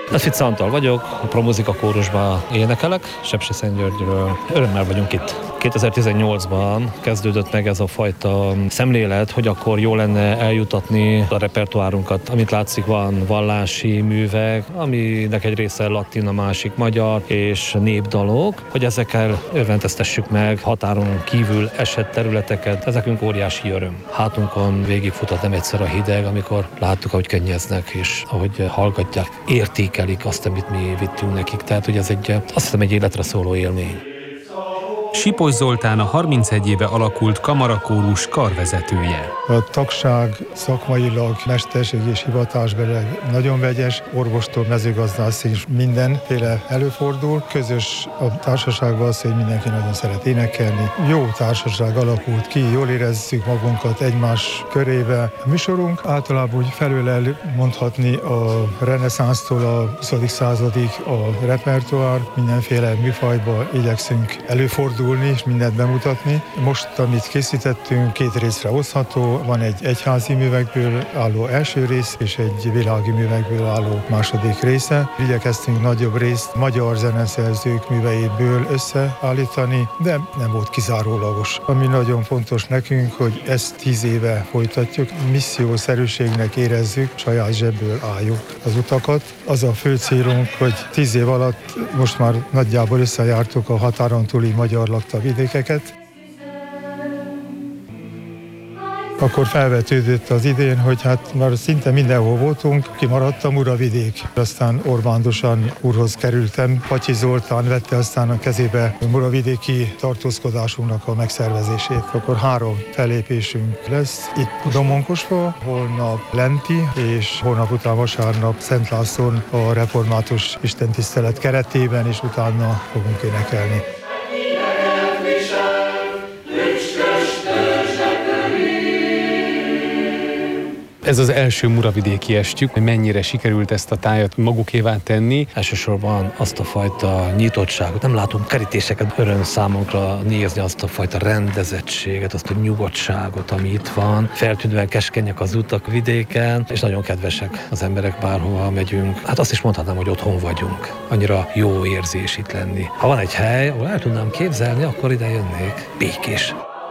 Fic Antal vagyok, a Promuzika kórusban énekelek, Sepsiszentgyörgyről. Örömmel vagyunk itt. 2018-ban kezdődött meg ez a fajta szemlélet, hogy akkor jó lenne eljutatni a repertoárunkat. Amit látszik, van vallási művek, aminek egy része latin, a másik magyar, és népdalok, hogy ezekkel örvendeztessük meg határon kívül esett területeket. Ezekünk óriási öröm. Hátunkon végigfutott nem egyszer a hideg, amikor láttuk, ahogy könnyeznek, és ahogy hallgatják, értékelik azt, amit mi vittünk nekik. Tehát, hogy ez azt hiszem, egy életre szóló élmény. Sipos Zoltán a 31 éve alakult kamarakórus karvezetője. A tagság szakmailag, mesterség és hivatásbeli nagyon vegyes, orvostól mezőgazdászig is mindenféle előfordul. Közös a társaságban az, hogy mindenki nagyon szeret énekelni. Jó társaság alakult ki, jól érezzük magunkat egymás körébe. A műsorunk általában úgy felől mondhatni a reneszánsztól a 20. századig a repertoár, mindenféle műfajba igyekszünk előfordulni és mindent bemutatni. Most, amit készítettünk, 2 részre osztható, van egy egyházi művekből álló első rész, és egy világi művekből álló második része. Igyekeztünk nagyobb részt magyar zeneszerzők műveiből összeállítani, de nem volt kizárólagos. Ami nagyon fontos nekünk, hogy ezt 10 éve folytatjuk, missziószerűségnek érezzük, saját zsebből álljuk az utakat. Az a fő célunk, hogy 10 év alatt most már nagyjából összejártuk a határon túli magyar lakta vidékeket. Akkor felvetődött az idén, hogy hát már szinte mindenhol voltunk, kimaradtam Muravidék. Aztán Orbándosan úrhoz kerültem, Patyi Zoltán vette aztán a kezébe muravidéki tartózkodásunknak a megszervezését. Akkor 3 fellépésünk lesz. Itt Domonkosba, holnap Lenti, és holnap után vasárnap Szent Lászlón a református istentisztelet keretében, és utána fogunk énekelni. Ez az első muravidéki estjük, hogy mennyire sikerült ezt a tájat magukévá tenni. Elsősorban azt a fajta nyitottságot, nem látunk kerítéseket, öröm számunkra nézni azt a fajta rendezettséget, azt a nyugodtságot, ami itt van. Feltűnően keskenyek az utak vidéken, és nagyon kedvesek az emberek, bárhova megyünk. Hát azt is mondhatnám, hogy otthon vagyunk. Annyira jó érzés itt lenni. Ha van egy hely, ahol el tudnám képzelni, akkor ide jönnék. Békés.